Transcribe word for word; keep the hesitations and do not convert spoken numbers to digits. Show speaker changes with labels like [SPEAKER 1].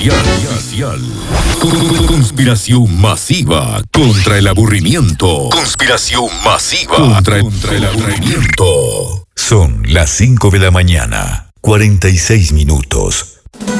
[SPEAKER 1] oficial. oficial. Conspiración masiva contra el aburrimiento. Conspiración masiva contra, contra el aburrimiento. Son las cinco de la mañana, cuarenta y seis minutos.